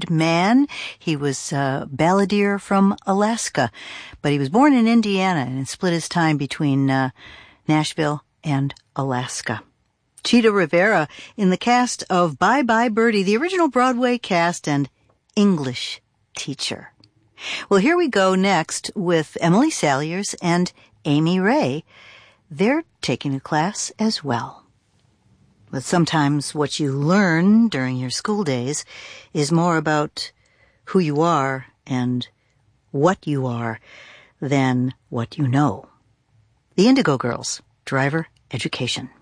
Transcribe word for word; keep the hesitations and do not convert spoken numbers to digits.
Red Man. He was a balladeer from Alaska, but he was born in Indiana and split his time between uh, Nashville and Alaska. Chita Rivera in the cast of Bye Bye Birdie, the original Broadway cast, and English teacher. Well, here we go next with Emily Saliers and Amy Ray. They're taking a class as well. But sometimes what you learn during your school days is more about who you are and what you are than what you know. The Indigo Girls, Driver Education.